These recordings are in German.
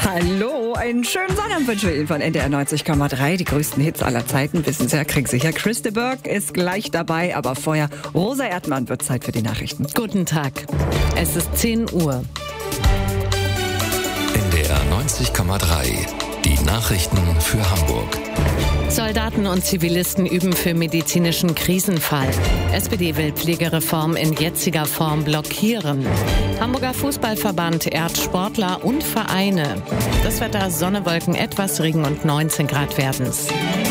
Hallo, einen schönen Sonnabend wünschen wir Ihnen von NDR 90,3. Die größten Hits aller Zeiten, wissen Sie ja, kriegsicher. Chris de Burgh ist gleich dabei, aber vorher Rosa Erdmann, wird Zeit für die Nachrichten. Guten Tag, es ist 10 Uhr. NDR 90,3, die Nachrichten für Hamburg. Soldaten und Zivilisten üben für medizinischen Krisenfall. SPD will Pflegereform in jetziger Form blockieren. Hamburger Fußballverband ehrt Sportler und Vereine. Das Wetter: Sonne, Wolken, etwas Regen und 19 Grad werden's.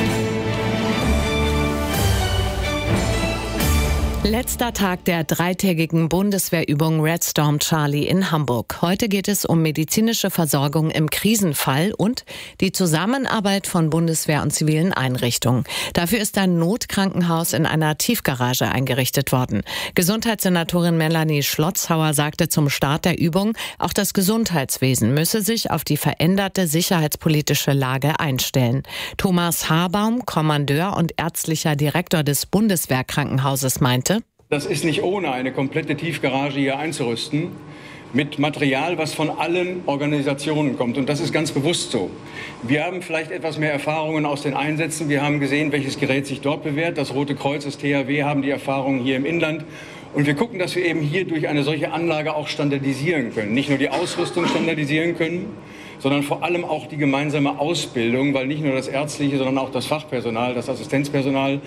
Letzter Tag der dreitägigen Bundeswehrübung Red Storm Charlie in Hamburg. Heute geht es um medizinische Versorgung im Krisenfall und die Zusammenarbeit von Bundeswehr und zivilen Einrichtungen. Dafür ist ein Notkrankenhaus in einer Tiefgarage eingerichtet worden. Gesundheitssenatorin Melanie Schlotzhauer sagte zum Start der Übung, auch das Gesundheitswesen müsse sich auf die veränderte sicherheitspolitische Lage einstellen. Thomas Harbaum, Kommandeur und ärztlicher Direktor des Bundeswehrkrankenhauses, meinte: Das ist nicht ohne eine komplette Tiefgarage hier einzurüsten, mit Material, was von allen Organisationen kommt. Und das ist ganz bewusst so. Wir haben vielleicht etwas mehr Erfahrungen aus den Einsätzen. Wir haben gesehen, welches Gerät sich dort bewährt. Das Rote Kreuz, das THW haben die Erfahrungen hier im Inland. Und wir gucken, dass wir eben hier durch eine solche Anlage auch standardisieren können. Nicht nur die Ausrüstung standardisieren können, sondern vor allem auch die gemeinsame Ausbildung, weil nicht nur das Ärztliche, sondern auch das Fachpersonal, das Assistenzpersonal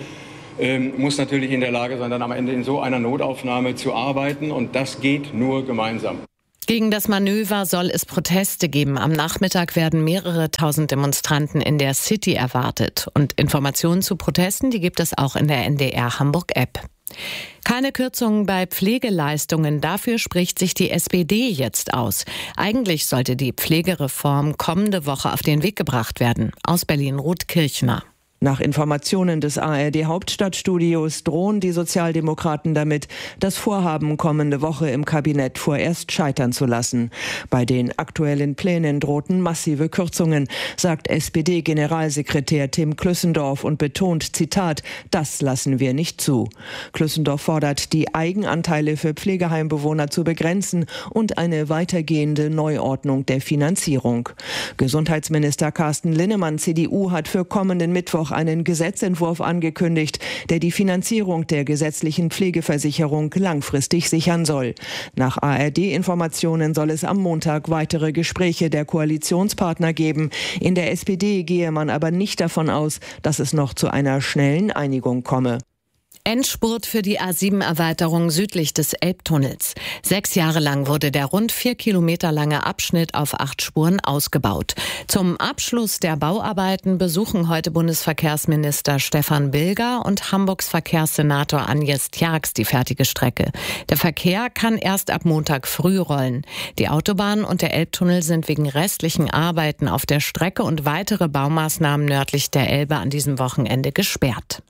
muss natürlich in der Lage sein, dann am Ende in so einer Notaufnahme zu arbeiten. Und das geht nur gemeinsam. Gegen das Manöver soll es Proteste geben. Am Nachmittag werden mehrere tausend Demonstranten in der City erwartet. Und Informationen zu Protesten, die gibt es auch in der NDR Hamburg-App. Keine Kürzungen bei Pflegeleistungen, dafür spricht sich die SPD jetzt aus. Eigentlich sollte die Pflegereform kommende Woche auf den Weg gebracht werden. Aus Berlin, Ruth Kirchner. Nach Informationen des ARD-Hauptstadtstudios drohen die Sozialdemokraten damit, das Vorhaben kommende Woche im Kabinett vorerst scheitern zu lassen. Bei den aktuellen Plänen drohten massive Kürzungen, sagt SPD-Generalsekretär Tim Klüssendorf und betont, Zitat, das lassen wir nicht zu. Klüssendorf fordert, die Eigenanteile für Pflegeheimbewohner zu begrenzen und eine weitergehende Neuordnung der Finanzierung. Gesundheitsminister Carsten Linnemann, CDU, hat für kommenden Mittwoch einen Gesetzentwurf angekündigt, der die Finanzierung der gesetzlichen Pflegeversicherung langfristig sichern soll. Nach ARD-Informationen soll es am Montag weitere Gespräche der Koalitionspartner geben. In der SPD gehe man aber nicht davon aus, dass es noch zu einer schnellen Einigung komme. Endspurt für die A7-Erweiterung südlich des Elbtunnels. 6 Jahre lang wurde der rund 4 Kilometer lange Abschnitt auf 8 Spuren ausgebaut. Zum Abschluss der Bauarbeiten besuchen heute Bundesverkehrsminister Stefan Bilger und Hamburgs Verkehrssenator Agnes Tjax die fertige Strecke. Der Verkehr kann erst ab Montag früh rollen. Die Autobahn und der Elbtunnel sind wegen restlichen Arbeiten auf der Strecke und weitere Baumaßnahmen nördlich der Elbe an diesem Wochenende gesperrt.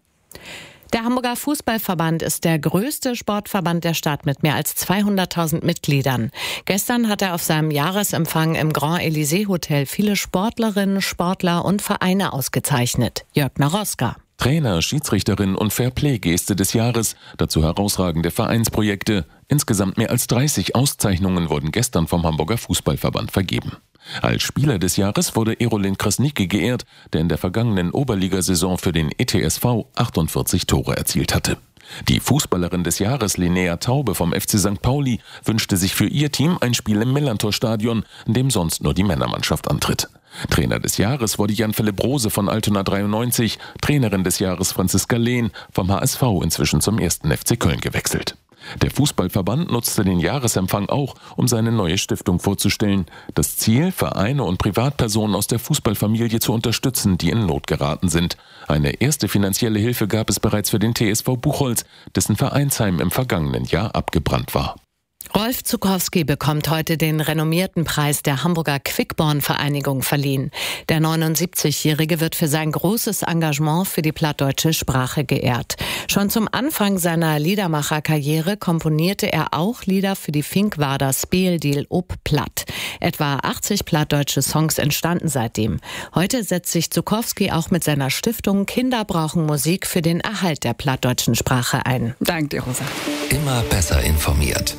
Der Hamburger Fußballverband ist der größte Sportverband der Stadt mit mehr als 200.000 Mitgliedern. Gestern hat er auf seinem Jahresempfang im Grand Elysée Hotel viele Sportlerinnen, Sportler und Vereine ausgezeichnet. Jörg Naroska. Trainer, Schiedsrichterin und Fairplay-Geste des Jahres, dazu herausragende Vereinsprojekte. Insgesamt mehr als 30 Auszeichnungen wurden gestern vom Hamburger Fußballverband vergeben. Als Spieler des Jahres wurde Erolin Krasniqi geehrt, der in der vergangenen Oberligasaison für den ETSV 48 Tore erzielt hatte. Die Fußballerin des Jahres Linnea Taube vom FC St. Pauli wünschte sich für ihr Team ein Spiel im Millantor-Stadion, in dem sonst nur die Männermannschaft antritt. Trainer des Jahres wurde Jan-Philipp Rose von Altona 93, Trainerin des Jahres Franziska Lehn vom HSV, inzwischen zum 1. FC Köln gewechselt. Der Fußballverband nutzte den Jahresempfang auch, um seine neue Stiftung vorzustellen. Das Ziel, Vereine und Privatpersonen aus der Fußballfamilie zu unterstützen, die in Not geraten sind. Eine erste finanzielle Hilfe gab es bereits für den TSV Buchholz, dessen Vereinsheim im vergangenen Jahr abgebrannt war. Rolf Zuckowski bekommt heute den renommierten Preis der Hamburger Quickborn-Vereinigung verliehen. Der 79-Jährige wird für sein großes Engagement für die plattdeutsche Sprache geehrt. Schon zum Anfang seiner Liedermacherkarriere komponierte er auch Lieder für die Finkwarder Speeldeal ob Platt. Etwa 80 plattdeutsche Songs entstanden seitdem. Heute setzt sich Zuckowski auch mit seiner Stiftung Kinder brauchen Musik für den Erhalt der plattdeutschen Sprache ein. Danke dir, Rosa. Immer besser informiert.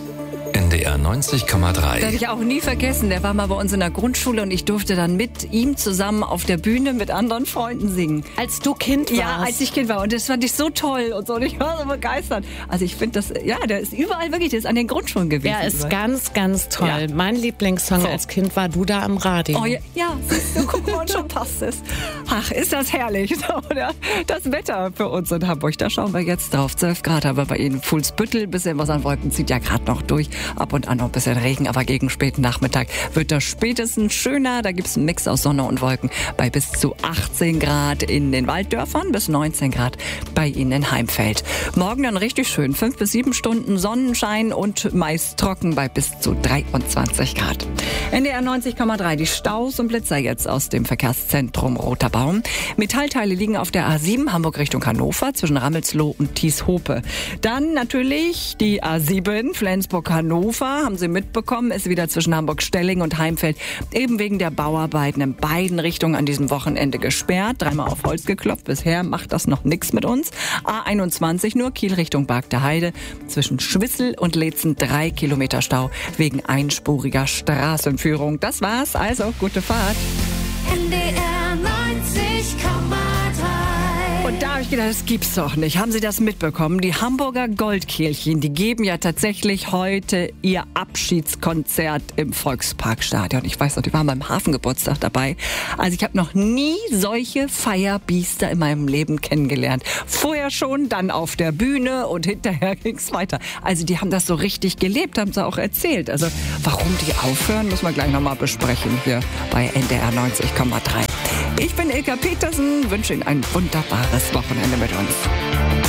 NDR 90,3. Werde ich auch nie vergessen. Der war mal bei uns in der Grundschule und ich durfte dann mit ihm zusammen auf der Bühne mit anderen Freunden singen. Als du Kind warst? Ja, als ich Kind war. Und das fand ich so toll und so. Und ich war so begeistert. Also ich finde das, ja, der ist überall wirklich, der ist an den Grundschulen gewesen. Der ist ganz, ganz toll. Ja. Mein Lieblingssong als Kind war Du da am Radio. Oh ja, siehst du, guck mal, und schon passt es. Ach, ist das herrlich. Das Wetter für uns in Hamburg, da schauen wir jetzt drauf. 12 Grad haben wir bei Ihnen. Fuhlsbüttel, bisschen was an Wolken, zieht ja gerade noch durch. Ab und an noch ein bisschen Regen, aber gegen späten Nachmittag wird das spätestens schöner. Da gibt es einen Mix aus Sonne und Wolken bei bis zu 18 Grad in den Walddörfern, bis 19 Grad bei Ihnen in Heimfeld. Morgen dann richtig schön, 5 bis 7 Stunden Sonnenschein und meist trocken bei bis zu 23 Grad. NDR 90,3, die Staus und Blitzer jetzt aus dem Verkehrszentrum Roter Baum. Metallteile liegen auf der A7 Hamburg Richtung Hannover zwischen Rammelsloh und Thieshope. Dann natürlich die A7 Flensburg-Hannover, haben Sie mitbekommen, ist wieder zwischen Hamburg-Stelling und Heimfeld eben wegen der Bauarbeiten in beiden Richtungen an diesem Wochenende gesperrt. 3-mal auf Holz geklopft, bisher macht das noch nichts mit uns. A21 nur Kiel Richtung Bargteheide, zwischen Schwissel und Leetzen 3 Kilometer Stau wegen einspuriger Straßenführung. Das war's, also gute Fahrt. NDR 90,3. Und da habe ich gedacht, das gibt's doch nicht. Haben Sie das mitbekommen? Die Hamburger Goldkehlchen, die geben ja tatsächlich heute ihr Abschiedskonzert im Volksparkstadion. Ich weiß noch, die waren beim Hafengeburtstag dabei. Also ich habe noch nie solche Feierbiester in meinem Leben kennengelernt. Vorher schon, dann auf der Bühne und hinterher ging's weiter. Also die haben das so richtig gelebt, haben sie auch erzählt. Also warum die aufhören, müssen wir gleich nochmal besprechen hier bei NDR 90,3. Ich bin Ilka Petersen, wünsche Ihnen ein wunderbares Wochenende mit uns.